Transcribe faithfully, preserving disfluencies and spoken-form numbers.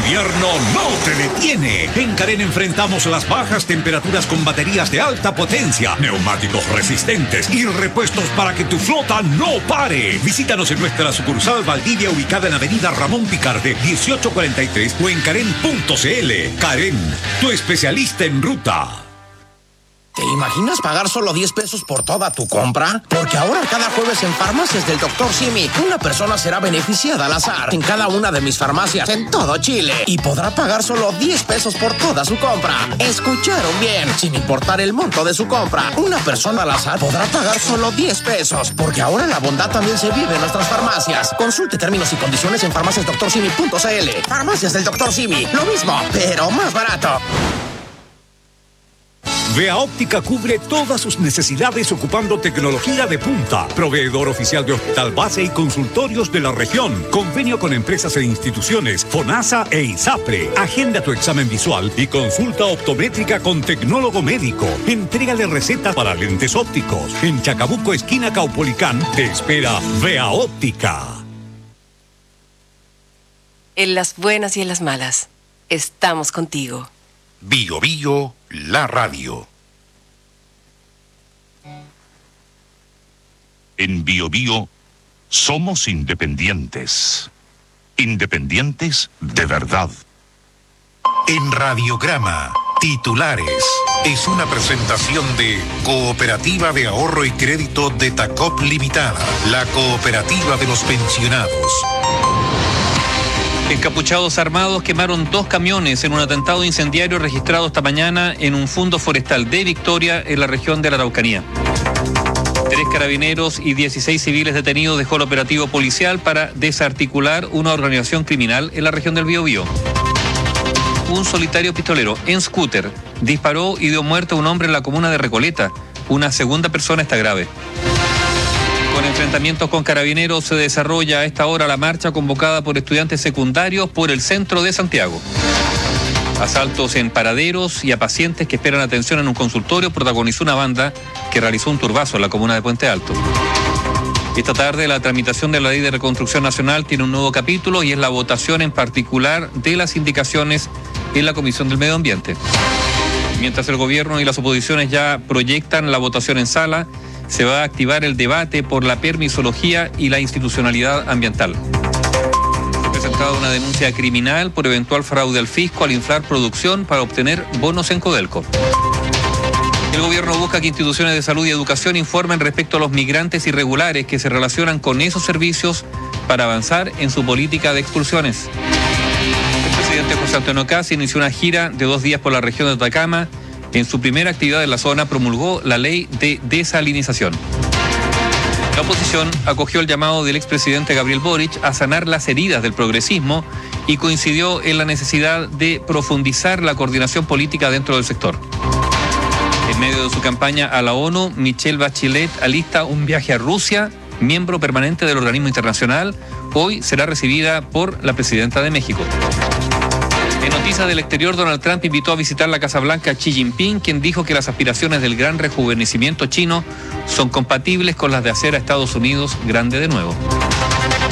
invierno no te detiene. En Carén enfrentamos las bajas temperaturas con baterías de alta potencia, neumáticos resistentes y repuestos para que tu flota no pare. Visítanos en nuestra sucursal Valdivia, ubicada en Avenida Ramón Picarde, dieciocho cuarenta y tres, o en Carén punto c l. Carén, tu especialista en ruta. ¿Te imaginas pagar solo diez pesos por toda tu compra? Porque ahora cada jueves en Farmacias del doctor Simi, una persona será beneficiada al azar en cada una de mis farmacias en todo Chile y podrá pagar solo diez pesos por toda su compra. ¿Escucharon bien? Sin importar el monto de su compra, una persona al azar podrá pagar solo diez pesos, porque ahora la bondad también se vive en nuestras farmacias. Consulte términos y condiciones en farmacias doctor simi punto c l. Farmacias del doctor Simi, lo mismo, pero más barato. Vea Óptica cubre todas sus necesidades ocupando tecnología de punta. Proveedor oficial de hospital base y consultorios de la región. Convenio con empresas e instituciones, FONASA e ISAPRE. Agenda tu examen visual y consulta optométrica con tecnólogo médico. Entrégale receta para lentes ópticos. En Chacabuco, esquina Caupolicán, te espera Vea Óptica. En las buenas y en las malas, estamos contigo. Bio Bio, la radio. En Bio Bio somos independientes. Independientes de verdad. En Radiograma, titulares. Es una presentación de Cooperativa de Ahorro y Crédito de Tacop Limitada, la cooperativa de los pensionados. Encapuchados armados quemaron dos camiones en un atentado incendiario registrado esta mañana en un fundo forestal de Victoria, en la región de la Araucanía. Tres carabineros y dieciséis civiles detenidos dejó el operativo policial para desarticular una organización criminal en la región del Biobío. Un solitario pistolero en scooter disparó y dio muerte a un hombre en la comuna de Recoleta. Una segunda persona está grave. Con enfrentamientos con carabineros se desarrolla a esta hora la marcha convocada por estudiantes secundarios por el centro de Santiago. Asaltos en paraderos y a pacientes que esperan atención en un consultorio protagonizó una banda que realizó un turbazo en la comuna de Puente Alto. Esta tarde la tramitación de la Ley de Reconstrucción Nacional tiene un nuevo capítulo y es la votación en particular de las indicaciones en la Comisión del Medio Ambiente. Mientras el gobierno y las oposiciones ya proyectan la votación en sala, se va a activar el debate por la permisología y la institucionalidad ambiental. Se ha presentado una denuncia criminal por eventual fraude al fisco al inflar producción para obtener bonos en Codelco. El gobierno busca que instituciones de salud y educación informen respecto a los migrantes irregulares que se relacionan con esos servicios para avanzar en su política de expulsiones. El presidente José Antonio Kast inició una gira de dos días por la región de Atacama. En su primera actividad en la zona promulgó la ley de desalinización. La oposición acogió el llamado del expresidente Gabriel Boric a sanar las heridas del progresismo y coincidió en la necesidad de profundizar la coordinación política dentro del sector. En medio de su campaña a la ONU, Michelle Bachelet alista un viaje a Rusia, miembro permanente del organismo internacional. Hoy será recibida por la presidenta de México. En noticias del exterior, Donald Trump invitó a visitar la Casa Blanca a Xi Jinping, quien dijo que las aspiraciones del gran rejuvenecimiento chino son compatibles con las de hacer a Estados Unidos grande de nuevo.